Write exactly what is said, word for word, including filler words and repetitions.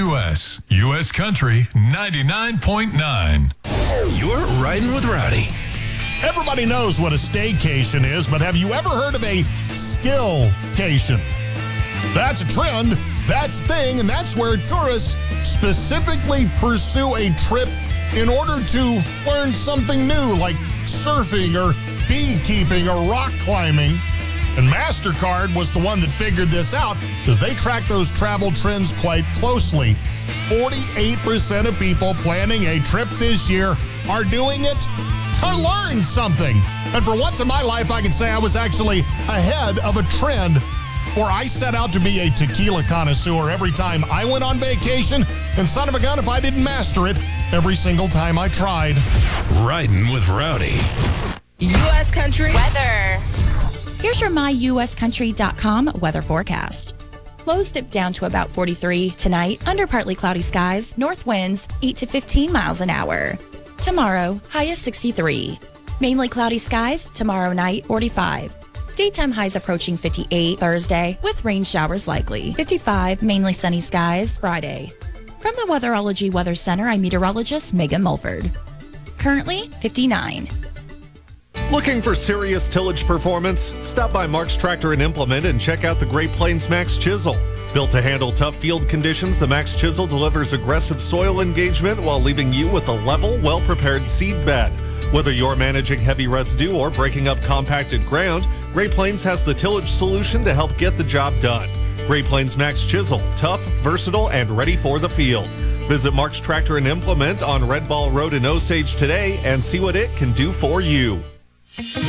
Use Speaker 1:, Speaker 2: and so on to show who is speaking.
Speaker 1: U S. U S Country ninety-nine point nine.
Speaker 2: You're riding with Rowdy.
Speaker 3: Everybody knows what a staycation is, but have you ever heard of a skillcation? That's a trend, that's a thing, and that's where tourists specifically pursue a trip in order to learn something new, like surfing or beekeeping or rock climbing. And MasterCard was the one that figured this out because they track those travel trends quite closely. forty-eight percent of people planning a trip this year are doing it to learn something. And for once in my life, I can say I was actually ahead of a trend where I set out to be a tequila connoisseur every time I went on vacation. And son of a gun, if I didn't master it every single time I tried.
Speaker 2: Riding with Rowdy.
Speaker 4: U S Country
Speaker 5: weather.
Speaker 6: Here's your my U S country dot com weather forecast. Lows dip down to about forty-three. Tonight, under partly cloudy skies, north winds eight to fifteen miles an hour. Tomorrow, high is sixty-three. Mainly cloudy skies, tomorrow night, forty-five. Daytime highs approaching fifty-eight Thursday, with rain showers likely. fifty-five, mainly sunny skies, Friday. From the Weatherology Weather Center, I'm meteorologist Megan Mulford. Currently, fifty-nine.
Speaker 7: Looking for serious tillage performance? Stop by Mark's Tractor and Implement and check out the Great Plains Max Chisel. Built to handle tough field conditions, the Max Chisel delivers aggressive soil engagement while leaving you with a level, well-prepared seed bed. Whether you're managing heavy residue or breaking up compacted ground, Great Plains has the tillage solution to help get the job done. Great Plains Max Chisel, tough, versatile, and ready for the field. Visit Mark's Tractor and Implement on Red Ball Road in Osage today and see what it can do for you.